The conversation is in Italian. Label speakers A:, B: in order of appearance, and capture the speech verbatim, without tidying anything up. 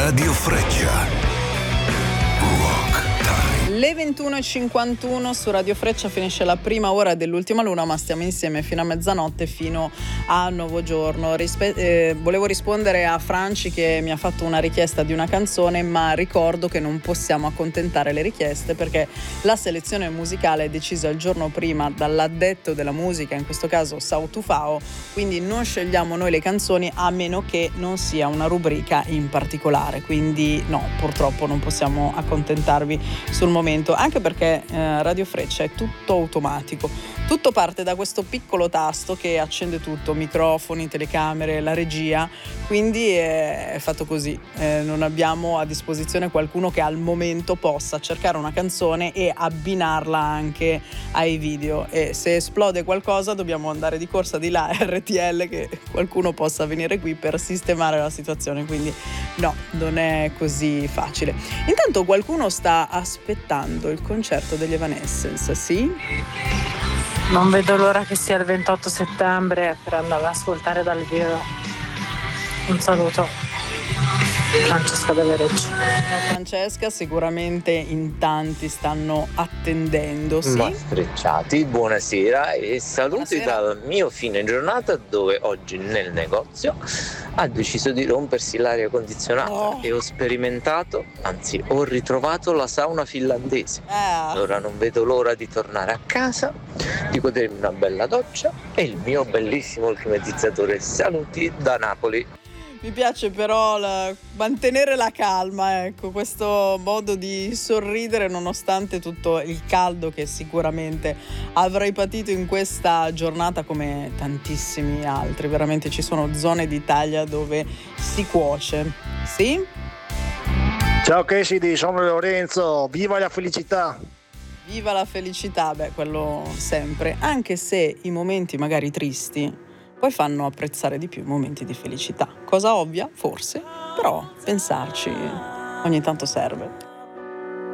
A: Radio Freccia. Rock Time.
B: Le ventuno e cinquantuno su Radio Freccia finisce la prima ora dell'ultima luna, ma stiamo insieme fino a mezzanotte, fino a nuovo giorno. Rispe- eh, volevo rispondere a Franci che mi ha fatto una richiesta di una canzone, ma ricordo che non possiamo accontentare le richieste perché la selezione musicale è decisa il giorno prima dall'addetto della musica, in questo caso Sautufao, quindi non scegliamo noi le canzoni a meno che non sia una rubrica in particolare, quindi no, purtroppo non possiamo accontentarvi sul momento, anche perché eh, Radio Freccia è tutto automatico, tutto parte da questo piccolo tasto che accende tutto, microfoni, telecamere, la regia, quindi è, è fatto così, eh, non abbiamo a disposizione qualcuno che al momento possa cercare una canzone e abbinarla anche ai video, e se esplode qualcosa dobbiamo andare di corsa di là R T L che qualcuno possa venire qui per sistemare la situazione, quindi no, non è così facile. Intanto qualcuno sta aspettando il concerto degli Evanescence, sì?
C: Non vedo l'ora che sia il ventotto settembre per andare ad ascoltare dal vivo. Un saluto, Francesca da Vereggio.
B: Francesca, sicuramente in tanti stanno attendendo, sì?
D: Mastricciati, buonasera e saluti
B: Buonasera.
D: dal mio fine giornata, dove oggi nel negozio ha deciso di rompersi l'aria condizionata
B: Oh.
D: e ho sperimentato, anzi ho ritrovato la sauna finlandese.
B: Eh,
D: Allora non vedo l'ora di tornare a casa, di godermi una bella doccia e il mio bellissimo climatizzatore. Saluti da Napoli.
B: mi piace però la- mantenere la calma, ecco, questo modo di sorridere nonostante tutto il caldo che sicuramente avrai patito in questa giornata come tantissimi altri. Veramente ci sono zone d'Italia dove si cuoce, sì?
E: Ciao Cassidy, sono Lorenzo, viva la felicità!
B: Viva la felicità, beh, quello sempre, anche se i momenti magari tristi poi fanno apprezzare di più i momenti di felicità. Cosa ovvia, forse, però pensarci ogni tanto serve.